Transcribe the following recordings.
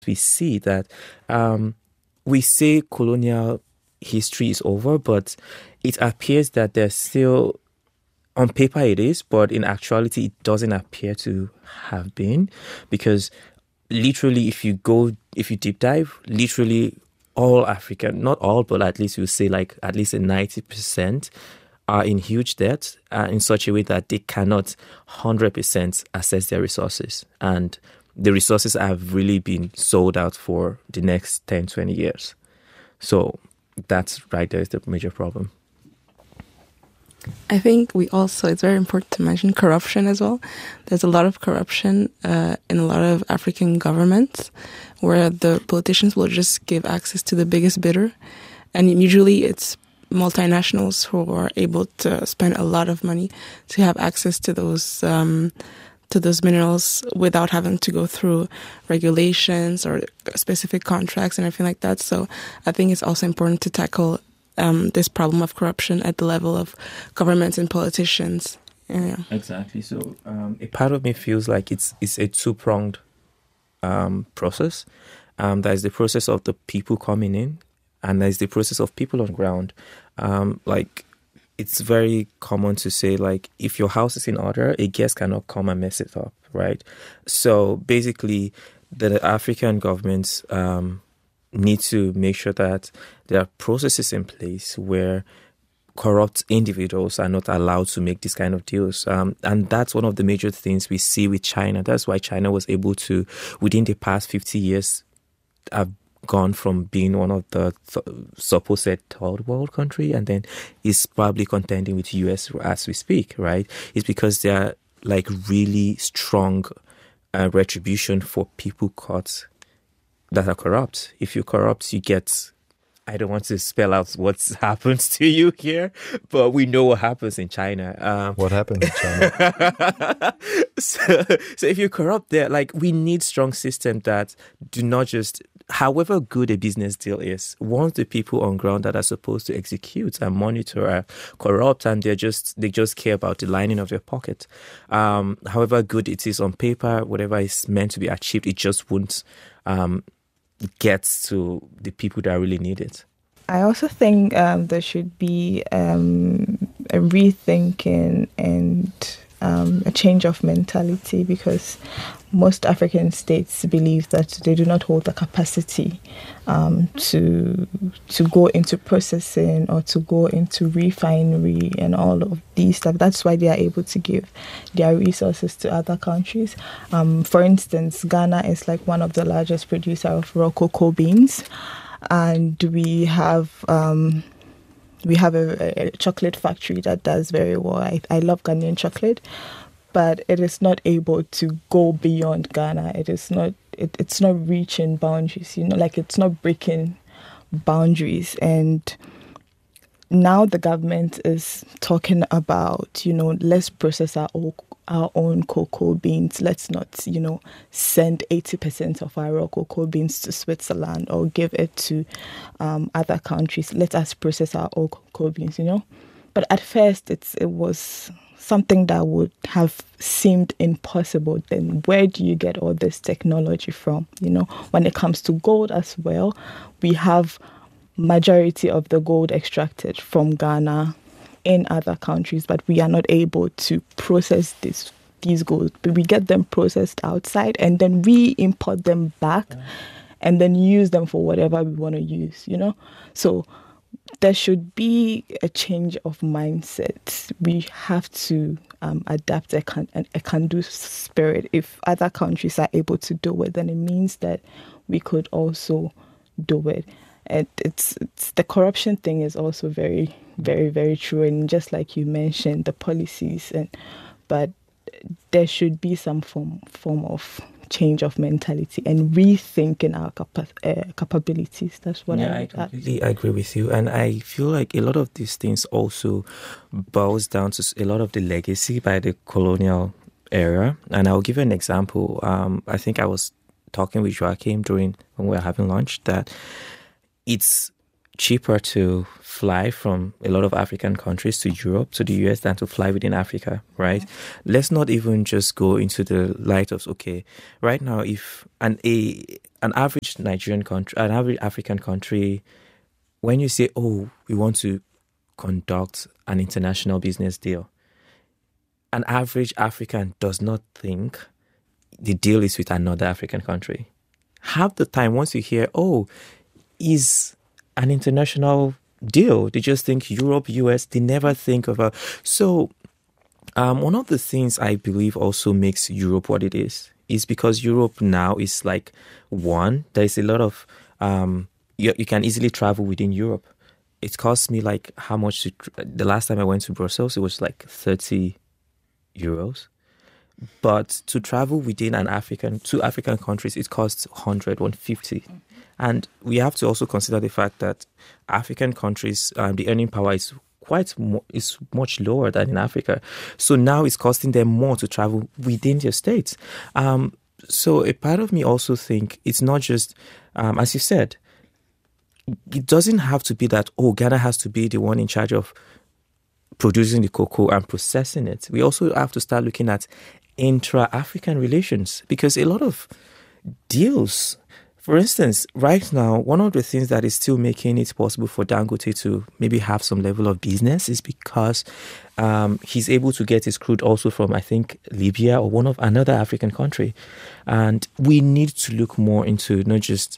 we see that we say colonial history is over, but it appears that there's still, on paper it is, but in actuality it doesn't appear to have been, because literally if you deep dive, literally all Africa, not all, but at least you say like at least 90% are in huge debt in such a way that they cannot 100% access their resources. And the resources have really been sold out for the next 10, 20 years. So that's right there is the major problem. I think it's very important to mention corruption as well. There's a lot of corruption in a lot of African governments where the politicians will just give access to the biggest bidder. And usually it's multinationals who are able to spend a lot of money to have access to those minerals without having to go through regulations or specific contracts and everything like that. So I think it's also important to tackle this problem of corruption at the level of governments and politicians. Yeah. Exactly. So a part of me feels like it's a two-pronged process. There's the process of the people coming in, and there's the process of people on ground. Like, it's very common to say, like, if your house is in order, a guest cannot come and mess it up, right? So basically, the African governments need to make sure that there are processes in place where corrupt individuals are not allowed to make these kind of deals. And that's one of the major things we see with China. That's why China was able to, within the past 50 years, have gone from being one of the supposed third world country, and then is probably contending with the US as we speak, right? It's because they are like really strong retribution for people caught that are corrupt. If you're corrupt, you get, I don't want to spell out what happens to you here, but we know what happens in China. What happens in China? So if you're corrupt there, like, we need strong systems that do not just, however good a business deal is, once the people on ground that are supposed to execute and monitor are corrupt and they just care about the lining of their pocket. However good it is on paper, whatever is meant to be achieved, it just won't gets to the people that really need it. I also think there should be a rethinking and a change of mentality, because most African states believe that they do not hold the capacity to go into processing or to go into refinery and all of these stuff. That's why they are able to give their resources to other countries. For instance, Ghana is like one of the largest producer of raw cocoa beans, and we have a chocolate factory that does very well. I love Ghanaian chocolate, but it is not able to go beyond Ghana. It's not reaching boundaries, like it's not breaking boundaries. And now the government is talking about, let's process our own cocoa beans. Let's not, send 80% of our raw cocoa beans to Switzerland or give it to other countries. Let us process our own cocoa beans, But at first, it was something that would have seemed impossible. Then where do you get all this technology from? When it comes to gold as well, we have majority of the gold extracted from Ghana in other countries, but we are not able to process these gold. But we get them processed outside and then we import them back and then use them for whatever we want to use, So there should be a change of mindset. We have to adapt a can-do spirit. If other countries are able to do it, then it means that we could also do it. And it's the corruption thing is also very, very, very true. And just like you mentioned, the policies, but there should be some form of change of mentality and rethinking our capabilities. That's what I completely agree with you. And I feel like a lot of these things also boils down to a lot of the legacy by the colonial era. And I'll give you an example. I think I was talking with Joachim when we were having lunch that it's cheaper to fly from a lot of African countries to Europe, to the US, than to fly within Africa, right? Let's not even just go into the light of, okay, right now, if an average Nigerian country, an average African country, when you say, oh, we want to conduct an international business deal, an average African does not think the deal is with another African country. Half the time, once you hear, oh, is an international deal, they just think Europe, US, they never think about. So one of the things I believe also makes Europe what it is because Europe now is like, one, there's a lot of, you can easily travel within Europe. It costs me like how much the last time I went to Brussels, it was like 30 euros. But to travel within two African countries, it costs 150. And we have to also consider the fact that African countries, the earning power is much lower than in Africa. So now it's costing them more to travel within their states. So a part of me also think it's not just, as you said, it doesn't have to be that, oh, Ghana has to be the one in charge of producing the cocoa and processing it. We also have to start looking at intra-African relations, because a lot of deals, for instance, right now, one of the things that is still making it possible for Dangote to maybe have some level of business is because he's able to get his crude also from, I think, Libya or another African country. And we need to look more into not just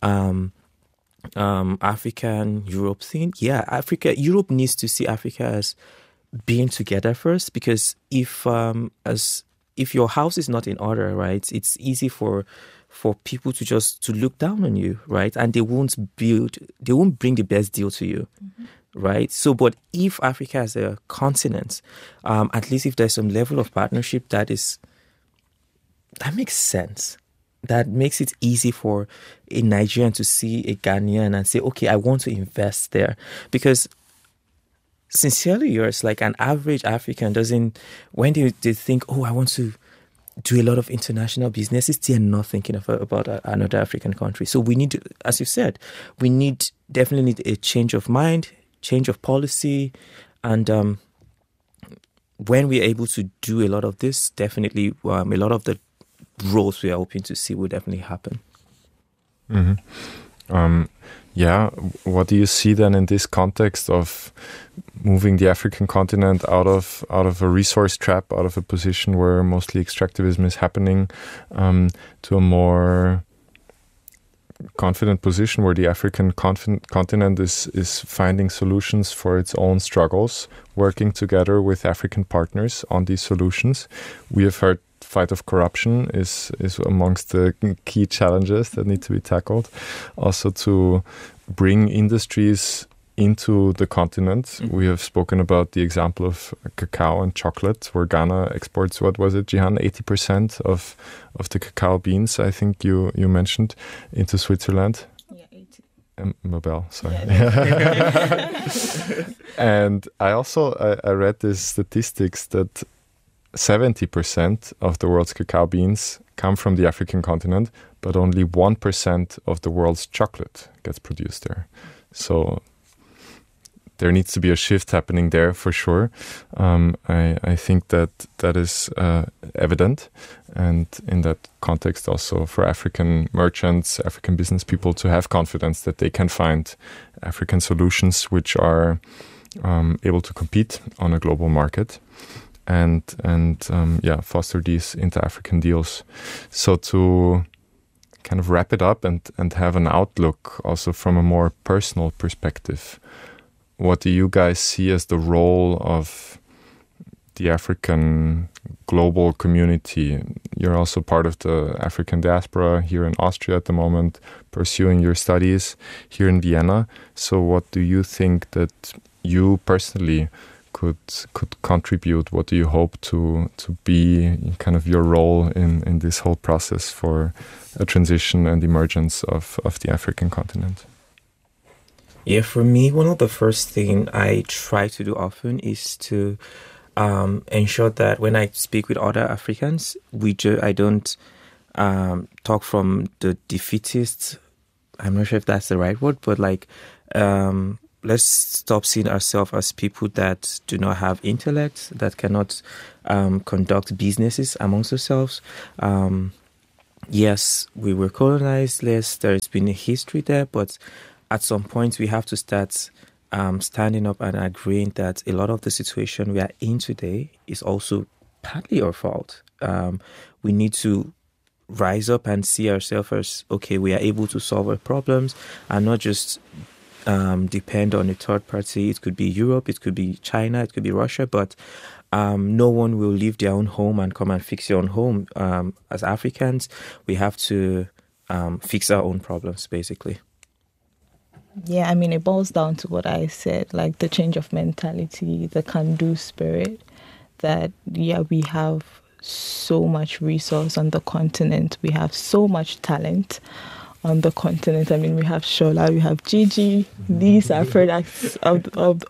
African Europe thing. Yeah, Europe needs to see Africa as being together first, because if your house is not in order, right, it's easy for people to look down on you, right? And they won't bring the best deal to you, right? So, but if Africa as a continent, at least if there's some level of partnership that makes sense, that makes it easy for a Nigerian to see a Ghanaian and say, okay, I want to invest there. Because sincerely yours, like an average African doesn't, when they think, oh, I want to do a lot of international businesses, they're not thinking about another African country. So we need, as you said, definitely need a change of mind, change of policy. And when we're able to do a lot of this, definitely a lot of the growth we are hoping to see will definitely happen. Mm-hmm. What do you see then in this context of moving the African continent out of a resource trap, out of a position where mostly extractivism is happening, to a more confident position where the African continent is finding solutions for its own struggles, working together with African partners on these solutions? We have heard fight of corruption is amongst the key challenges that need to be tackled. Also to bring industries into the continent. Mm-hmm. We have spoken about the example of cacao and chocolate, where Ghana exports, what was it, Jihan, 80% of the cacao beans, I think you mentioned, into Switzerland. Yeah, 80. Mabel, sorry. Yeah, And I read these statistics that 70% of the world's cacao beans come from the African continent, but only 1% of the world's chocolate gets produced there. So there needs to be a shift happening there for sure. I think that is evident. And in that context also for African merchants, African business people to have confidence that they can find African solutions which are able to compete on a global market. And foster these inter-African deals. So to kind of wrap it up and have an outlook also from a more personal perspective, what do you guys see as the role of the African global community? You're also part of the African diaspora here in Austria at the moment, pursuing your studies here in Vienna. So what do you think that you personally could contribute? What do you hope to be kind of your role in this whole process for a transition and emergence of the African continent? Yeah, for me, one of the first things I try to do often is to ensure that when I speak with other Africans, I don't talk from the defeatist I'm not sure if that's the right word, but like, let's stop seeing ourselves as people that do not have intellect, that cannot conduct businesses amongst ourselves. Yes, we were colonized. Yes, there's been a history there, but at some point we have to start standing up and agreeing that a lot of the situation we are in today is also partly our fault. We need to rise up and see ourselves as, okay, we are able to solve our problems and not just depend on a third party. It could be Europe, it could be China, it could be Russia, but no one will leave their own home and come and fix your own home. As Africans, we have to fix our own problems, basically. Yeah, I mean, it boils down to what I said, like the change of mentality, the can-do spirit, that, yeah, we have so much resource on the continent. We have so much talent on the continent. I mean, we have Shola, we have Gigi. These are products of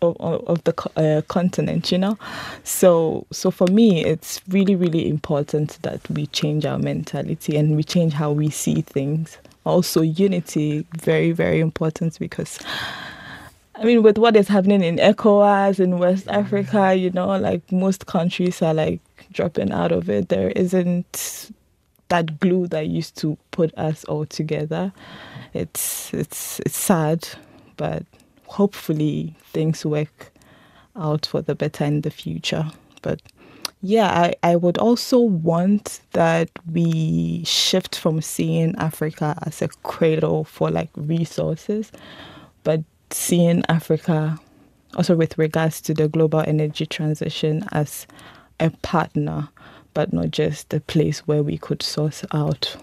the continent, you know. So for me, it's really, really important that we change our mentality and we change how we see things. Also, unity, very, very important, because, I mean, with what is happening in ECOWAS in West Africa, you know, like most countries are like dropping out of it. There isn't that glue that used to put us all together. It's sad, but hopefully things work out for the better in the future. But yeah, I would also want that we shift from seeing Africa as a cradle for like resources, but seeing Africa also with regards to the global energy transition as a partner, but not just a place where we could source out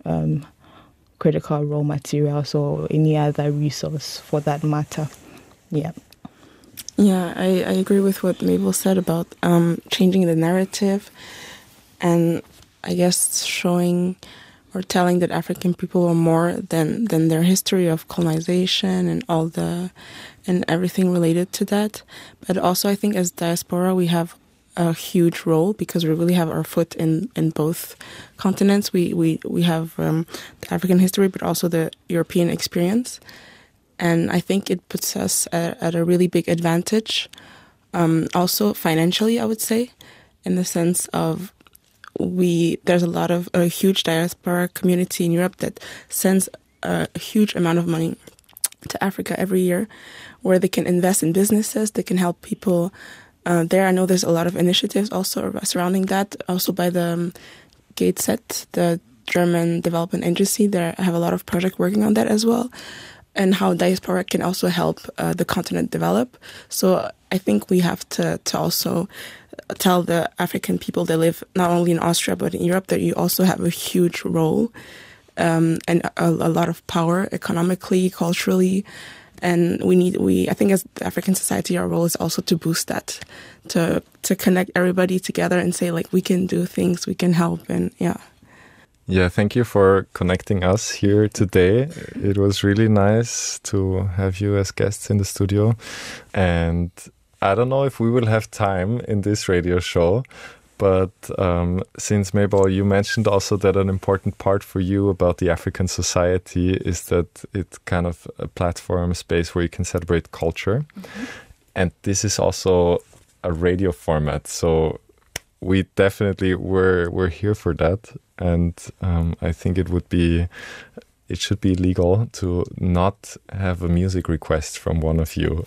critical raw materials or any other resource for that matter. Yeah. Yeah, I agree with what Mabel said about changing the narrative, and I guess showing or telling that African people are more than their history of colonization and everything related to that. But also, I think as diaspora, we have a huge role because we really have our foot in both continents. We have the African history, but also the European experience. And I think it puts us at a really big advantage. Also financially, I would say, in the sense of there's a huge diaspora community in Europe that sends a huge amount of money to Africa every year, where they can invest in businesses, they can help people there. I know there's a lot of initiatives also surrounding that, also by the GATE, the German development agency. They have a lot of projects working on that as well, and how diaspora can also help the continent develop. So I think we have to also tell the African people that live not only in Austria but in Europe that you also have a huge role and a lot of power economically, culturally. And I think as the African society, our role is also to boost that, to connect everybody together and say, like, we can do things, we can help, and yeah. Yeah, thank you for connecting us here today. It was really nice to have you as guests in the studio. And I don't know if we will have time in this radio show, but since Mabel, you mentioned also that an important part for you about the African society is that it's kind of a platform space where you can celebrate culture. Mm-hmm. And this is also a radio format. So we definitely we're here for that. And I think it should be legal to not have a music request from one of you.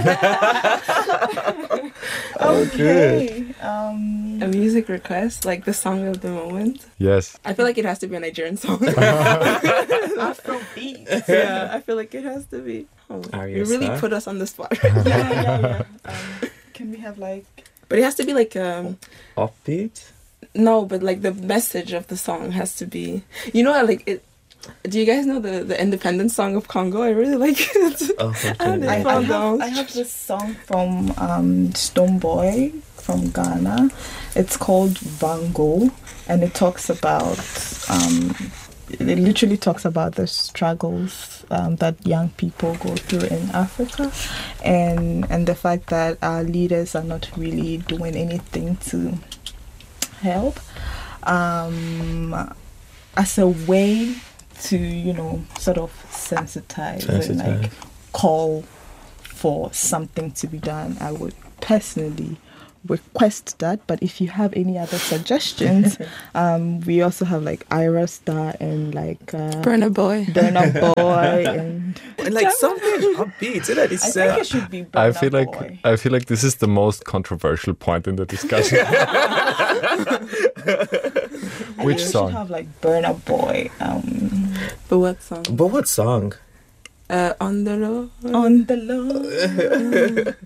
Okay. A music request, like the song of the moment? Yes. I feel like it has to be a Nigerian song. Afrobeat. Yeah, I feel like it has to be. You really put us on the spot. Yeah. Can we have like... But it has to be like... Upbeat? No, but like the message of the song has to be... You know, like it... Do you guys know the independence song of Congo? I really like it. Oh, I have this song from Stonebwoy from Ghana. It's called Vango, and it talks about it literally talks about the struggles that young people go through in Africa, and the fact that our leaders are not really doing anything to help as a way to, sort of sensitize and like call for something to be done, I would personally request that. But if you have any other suggestions, we also have like Ira Star and like Burna Boy, and like something upbeat. So that I think it should be Burna Boy. I feel like this is the most controversial point in the discussion. Which song? Should have like Burna Boy. But what song? But what song? On the Road. On the Road.